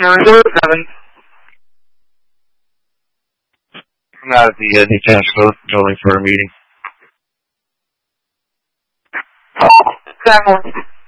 947. I'm out at the detached building for a meeting. 7.